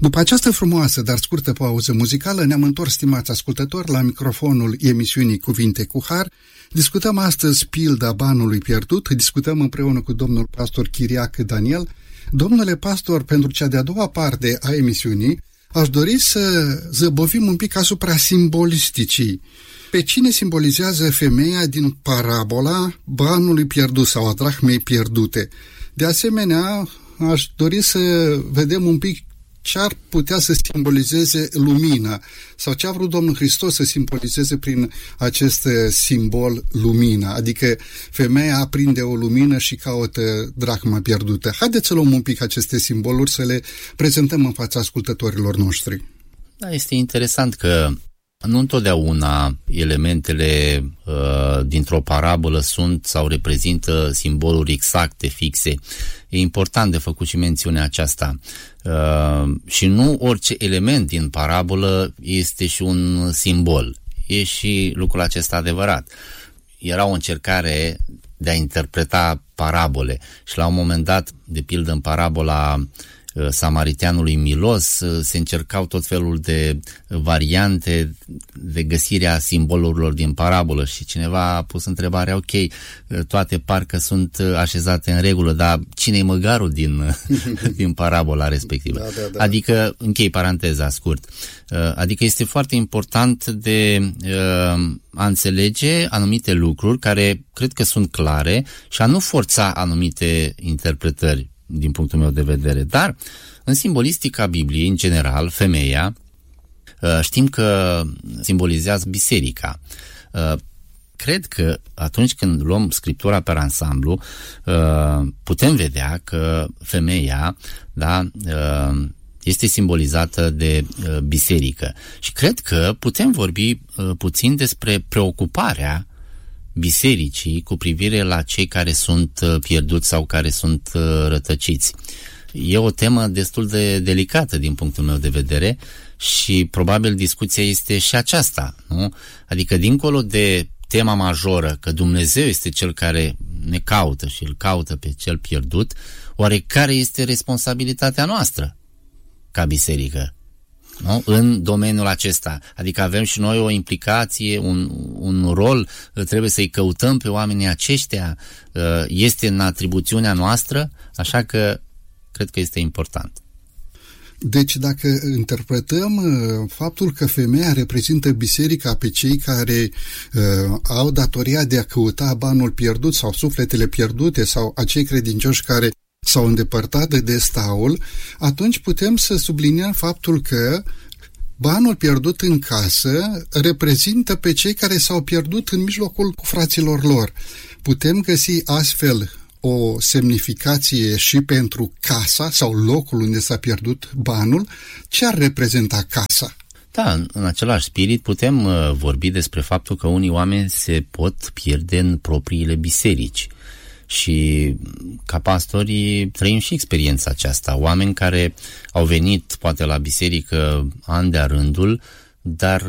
După această frumoasă, dar scurtă pauză muzicală, ne-am întors, stimați ascultători, la microfonul emisiunii Cuvinte cu Har. Discutăm astăzi pilda banului pierdut, discutăm împreună cu domnul pastor Chiriac Daniel. Domnule pastor, pentru cea de-a doua parte a emisiunii, aș dori să zăbovim un pic asupra simbolisticii. Pe cine simbolizează femeia din parabola banului pierdut sau a drahmei pierdute? De asemenea, aș dori să vedem un pic ce ar putea să simbolizeze lumina sau ce a vrut Domnul Hristos să simbolizeze prin acest simbol lumina, adică femeia aprinde o lumină și caută drahma pierdută. Haideți să luăm un pic aceste simboluri, să le prezentăm în fața ascultătorilor noștri. Da, este interesant că nu întotdeauna elementele dintr-o parabolă sunt sau reprezintă simboluri exacte, fixe. E important de făcut și mențiunea aceasta. Și nu orice element din parabolă este și un simbol. E și lucrul acesta adevărat. Era o încercare de a interpreta parabole și la un moment dat, de pildă în parabola samariteanului milos, se încercau tot felul de variante de găsirea simbolurilor din parabolă și cineva a pus întrebarea, ok, toate parcă sunt așezate în regulă, dar cine e măgarul din parabola respectivă? Da. Adică, închei paranteza scurt, adică este foarte important de a înțelege anumite lucruri care cred că sunt clare și a nu forța anumite interpretări din punctul meu de vedere. Dar în simbolistica Bibliei, în general, femeia, știm că simbolizează biserica. Cred că atunci când luăm Scriptura pe ansamblu, putem vedea că femeia, da, este simbolizată de biserică. Și cred că putem vorbi puțin despre preocuparea bisericii cu privire la cei care sunt pierduți sau care sunt rătăciți. E o temă destul de delicată din punctul meu de vedere și probabil discuția este și aceasta, nu? Adică dincolo de tema majoră că Dumnezeu este Cel care ne caută și îl caută pe cel pierdut, oare care este responsabilitatea noastră ca biserică? Nu? În domeniul acesta. Adică avem și noi o implicație, un rol, trebuie să-i căutăm pe oamenii aceștia, este în atribuțiunea noastră, așa că cred că este important. Deci dacă interpretăm faptul că femeia reprezintă biserica pe cei care au datoria de a căuta banul pierdut sau sufletele pierdute sau acei credincioși care s-au îndepărtat de destaul, atunci putem să subliniem faptul că banul pierdut în casă reprezintă pe cei care s-au pierdut în mijlocul fraților lor. Putem găsi astfel o semnificație și pentru casa sau locul unde s-a pierdut banul. Ce ar reprezenta casa? Da, în același spirit putem vorbi despre faptul că unii oameni se pot pierde în propriile biserici. Și ca pastori trăim și experiența aceasta. Oameni care au venit poate la biserică ani de-a rândul, dar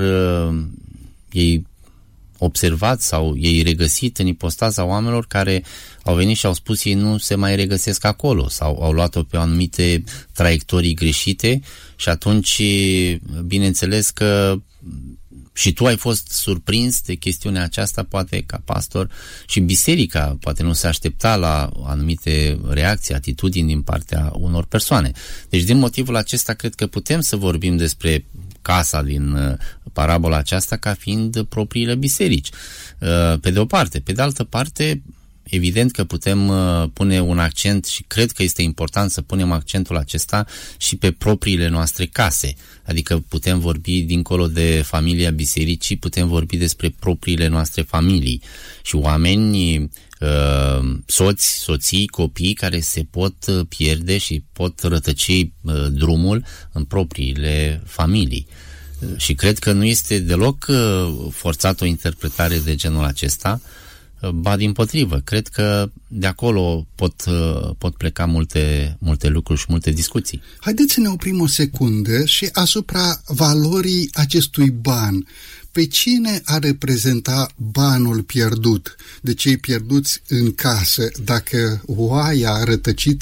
ei observat sau ei regăsit în ipostaza oamenilor care au venit și au spus ei nu se mai regăsesc acolo sau au luat-o pe anumite traiectorii greșite și atunci bineînțeles că și tu ai fost surprins de chestiunea aceasta, poate ca pastor, și biserica poate nu se aștepta la anumite reacții, atitudini din partea unor persoane. Deci din motivul acesta cred că putem să vorbim despre casa din parabola aceasta ca fiind propriile biserici. Pe de o parte. Pe de altă parte, evident că putem pune un accent și cred că este important să punem accentul acesta și pe propriile noastre case. Adică putem vorbi dincolo de familia bisericii, putem vorbi despre propriile noastre familii și oameni, soți, soții, copii care se pot pierde și pot rătăci drumul în propriile familii. Și cred că nu este deloc forțat o interpretare de genul acesta, ba dimpotrivă. Cred că de acolo pot pleca multe lucruri și multe discuții. Haideți să ne oprim o secundă și asupra valorii acestui ban. Pe cine ar reprezenta banul pierdut? De cei pierduți în casă, dacă oaia rătăcită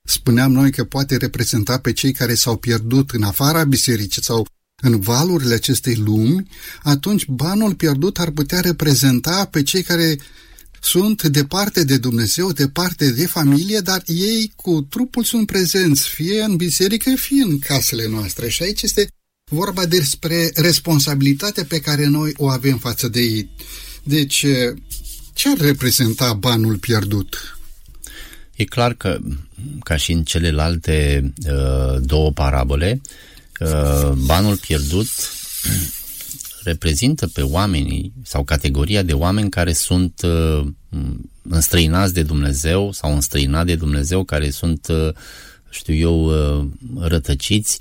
spuneam noi că poate reprezenta pe cei care s-au pierdut în afara bisericii sau în valurile acestei lumi, atunci banul pierdut ar putea reprezenta pe cei care sunt departe de Dumnezeu, departe de familie, dar ei cu trupul sunt prezenți, fie în biserică, fie în casele noastre. Și aici este vorba despre responsabilitatea pe care noi o avem față de ei. Deci, ce ar reprezenta banul pierdut? E clar că, ca și în celelalte două parabole, banul pierdut reprezintă pe oamenii sau categoria de oameni care sunt înstrăinați de Dumnezeu sau înstrăinați de Dumnezeu, care sunt, rătăciți,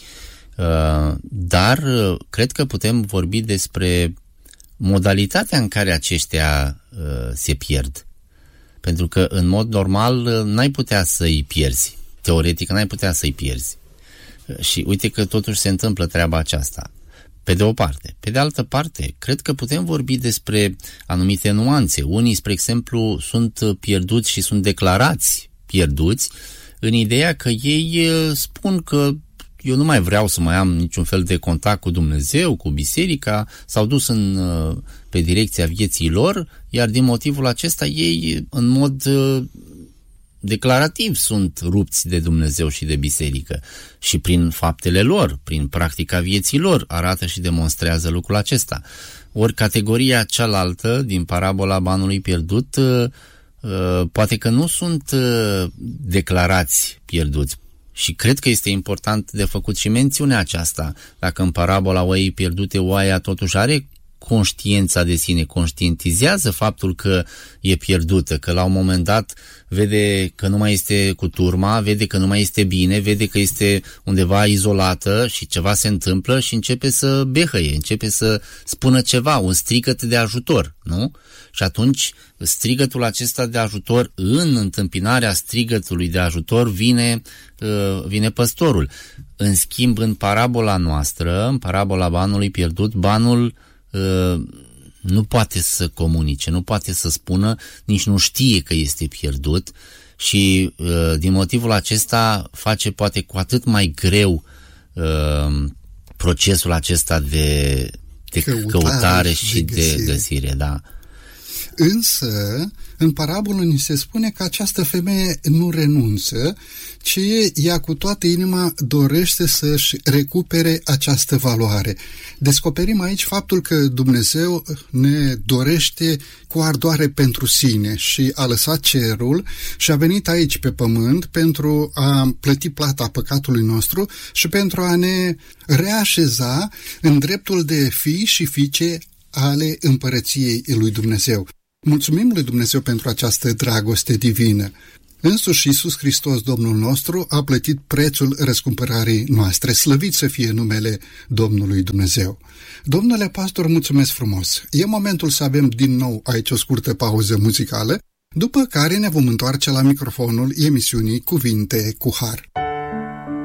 dar cred că putem vorbi despre modalitatea în care aceștia se pierd. Pentru că în mod normal n-ai putea să-i pierzi. Teoretic n-ai putea să-i pierzi. Și uite că totuși se întâmplă treaba aceasta. Pe de o parte. Pe de altă parte, cred că putem vorbi despre anumite nuanțe. Unii, spre exemplu, sunt pierduți și sunt declarați pierduți în ideea că ei spun că eu nu mai vreau să mai am niciun fel de contact cu Dumnezeu, cu biserica, s-au dus pe direcția vieții lor, iar din motivul acesta ei, în mod declarativ, sunt rupți de Dumnezeu și de biserică. Și prin faptele lor, prin practica vieții lor, arată și demonstrează lucrul acesta. Ori categoria cealaltă, din parabola banului pierdut, poate că nu sunt declarați pierduți. Și cred că este important de făcut și mențiunea aceasta. Dacă în parabola oii pierdute, oaia totuși are conștiința de sine, conștientizează faptul că e pierdută, că la un moment dat vede că nu mai este cu turma, vede că nu mai este bine, vede că este undeva izolată și ceva se întâmplă și începe să behăie, începe să spună ceva, un strigăt de ajutor, nu? Și atunci strigătul acesta de ajutor, în întâmpinarea strigătului de ajutor vine păstorul. În schimb, în parabola noastră, în parabola banului pierdut, banul nu poate să comunice, nu poate să spună, nici nu știe că este pierdut și din motivul acesta face poate cu atât mai greu procesul acesta de căutare și de găsire, da. Însă, în parabolă ni se spune că această femeie nu renunță, ci ea cu toată inima dorește să-și recupere această valoare. Descoperim aici faptul că Dumnezeu ne dorește cu ardoare pentru sine și a lăsat cerul și a venit aici pe pământ pentru a plăti plata păcatului nostru și pentru a ne reașeza în dreptul de fii și fiice ale împărăției lui Dumnezeu. Mulțumim lui Dumnezeu pentru această dragoste divină. Însuși Iisus Hristos, Domnul nostru, a plătit prețul răscumpărării noastre. Slăvit să fie numele Domnului Dumnezeu. Domnule pastor, mulțumesc frumos. E momentul să avem din nou aici o scurtă pauză muzicală, după care ne vom întoarce la microfonul emisiunii Cuvinte cu Har.